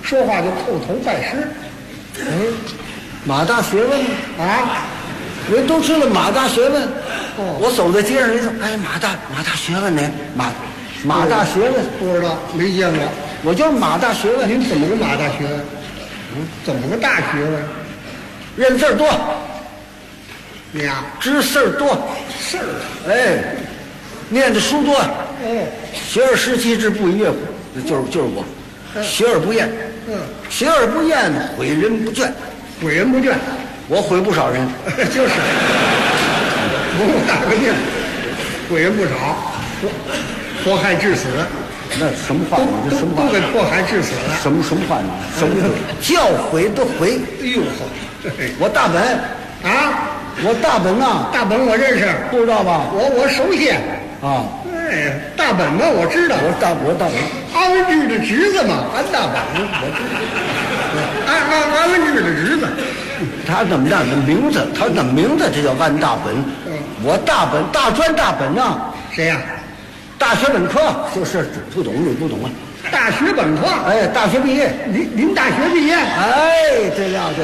说话就叩头拜师。 哎，马大学问啊， 人都知道马大学问。 哦我走在街上，人说：“哎，马大学问呢？马大学问， 不知道，没见过。 我就是马大学问。 您怎么个马大学问？怎么个大学问？ 认字儿多， 你呀， 知事儿多， 事儿啊。 哎，念的书多， 哦， 学而时习之，不亦乐乎。就是我，学而不厌，学而不厌，诲人不倦。 诲人不倦。 我诲不少人， 就是，不用打个病，诲人不少，迫害致死， 那什么话？你这什么话？ 都给迫害致死了。 什么话？你什么教诲的诲？ 哎呦呵， 我大本啊， 我大本呐， 大本我认识， 不知道吧？ 我熟悉。 啊， 哎，大本嘛，我知道。 我大本， 安文志的侄子嘛，安大本，我知道。安文志的侄子， 他怎么样？名字，他的名字这叫安大本。我大本，大专大本呐。 谁呀？ 大学本科，就是不懂你不懂啊。 大学本科。 哎，大学毕业。 您大学毕业？ 哎，这样。